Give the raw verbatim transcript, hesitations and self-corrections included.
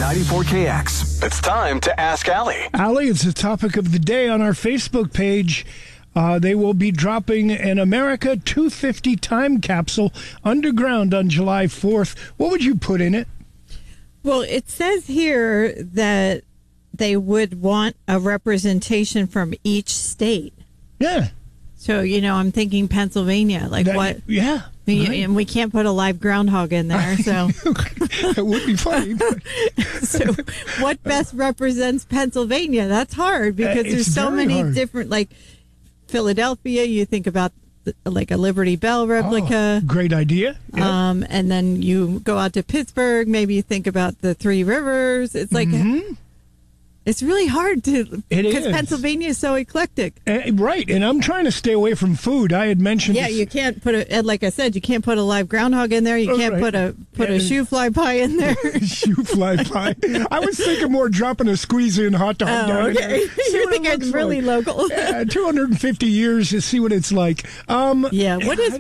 ninety-four K X. It's time to Ask Allie. Allie, it's the topic of the day on our Facebook page. Uh, they will be dropping an America two fifty time capsule underground on July fourth. What would you put in it? Well, it says here that they would want a representation from each state. Yeah. So, you know, I'm thinking Pennsylvania. Like That- what? Yeah. We- right. And we can't put a live groundhog in there. So, That would be funny. But so what best represents Pennsylvania? That's hard because Uh, there's it's so very many hard. different, like Philadelphia, you think about the, like a Liberty Bell replica. Oh, great idea. Yeah. Um, and then you go out to Pittsburgh, maybe you think about the Three Rivers. It's like, Mhm. it's really hard to, It because is. Pennsylvania is so eclectic. Uh, right. And I'm trying to stay away from food. I had mentioned Yeah, this- you can't put a, and like I said, you can't put a live groundhog in there. You Oh, can't right. put a, put Yeah. a shoe fly pie in there. shoe fly pie. I was thinking more dropping a squeeze in hot dog Oh, down in okay. there. See You what think it it's looks really like. local. Yeah, two hundred fifty years to see what it's like. Um, Yeah, what is